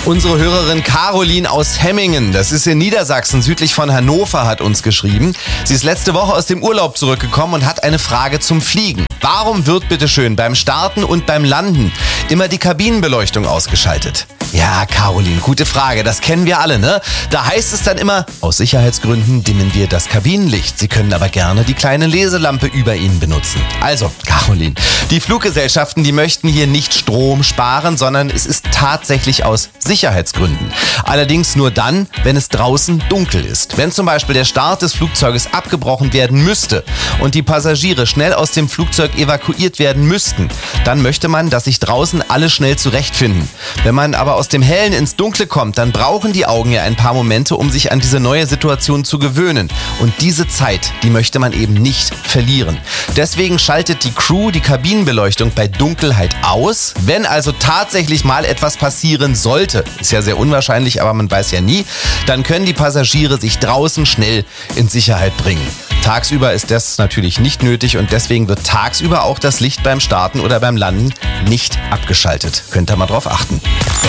Unsere Hörerin Caroline aus Hemmingen, das ist in Niedersachsen, südlich von Hannover, hat uns geschrieben. Sie ist letzte Woche aus dem Urlaub zurückgekommen und hat eine Frage zum Fliegen. Warum wird bitteschön beim Starten und beim Landen immer die Kabinenbeleuchtung ausgeschaltet? Ja, Caroline, gute Frage. Das kennen wir alle, ne? Da heißt es dann immer, aus Sicherheitsgründen dimmen wir das Kabinenlicht. Sie können aber gerne die kleine Leselampe über Ihnen benutzen. Also, Caroline, die Fluggesellschaften, die möchten hier nicht Strom sparen, sondern es ist tatsächlich aus Sicherheitsgründen. Allerdings nur dann, wenn es draußen dunkel ist. Wenn zum Beispiel der Start des Flugzeuges abgebrochen werden müsste und die Passagiere schnell aus dem Flugzeug evakuiert werden müssten, dann möchte man, dass sich draußen alle schnell zurechtfinden. Wenn man aber aus dem Hellen ins Dunkle kommt, dann brauchen die Augen ja ein paar Momente, um sich an diese neue Situation zu gewöhnen. Und diese Zeit, die möchte man eben nicht verlieren. Deswegen schaltet die Crew die Kabinenbeleuchtung bei Dunkelheit aus. Wenn also tatsächlich mal etwas passieren sollte, ist ja sehr unwahrscheinlich, aber man weiß ja nie, dann können die Passagiere sich draußen schnell in Sicherheit bringen. Tagsüber ist das natürlich nicht nötig und deswegen wird tagsüber auch das Licht beim Starten oder beim Landen nicht abgeschaltet. Könnt ihr mal drauf achten.